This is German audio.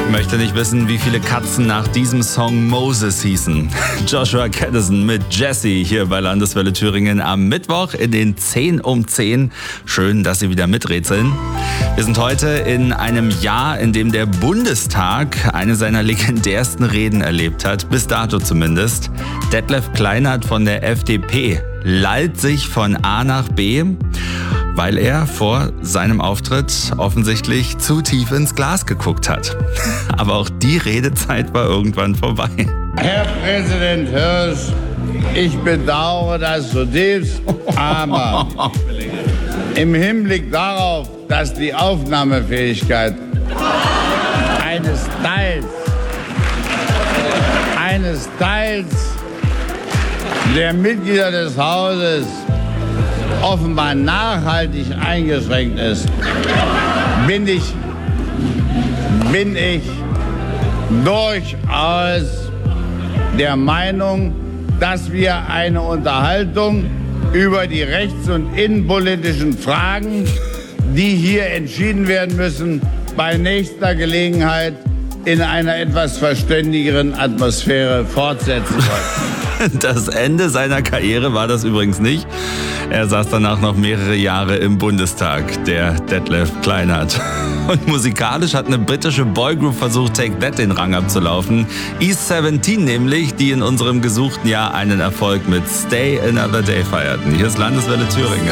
Möchte nicht wissen, wie viele Katzen nach diesem Song Moses hießen. Joshua Caddison mit Jesse hier bei Landeswelle Thüringen am Mittwoch in den 10 um 10. Schön, dass Sie wieder miträtseln. Wir sind heute in einem Jahr, in dem der Bundestag eine seiner legendärsten Reden erlebt hat, bis dato zumindest. Detlef Kleinert von der FDP lallt sich von A nach B, weil er vor seinem Auftritt offensichtlich zu tief ins Glas geguckt hat. Aber auch die Redezeit war irgendwann vorbei. Herr Präsident Hirsch, ich bedauere das zutiefst, aber im Hinblick darauf, dass die Aufnahmefähigkeit eines Teils der Mitglieder des Hauses offenbar nachhaltig eingeschränkt ist, bin ich durchaus der Meinung, dass wir eine Unterhaltung über die rechts- und innenpolitischen Fragen, die hier entschieden werden müssen, bei nächster Gelegenheit in einer etwas verständigeren Atmosphäre fortsetzen sollten. Das Ende seiner Karriere war das übrigens nicht. Er saß danach noch mehrere Jahre im Bundestag, der Detlef Kleinert. Und musikalisch hat eine britische Boygroup versucht, Take That den Rang abzulaufen. East 17 nämlich, die in unserem gesuchten Jahr einen Erfolg mit Stay Another Day feierten. Hier ist Landeswelle Thüringen.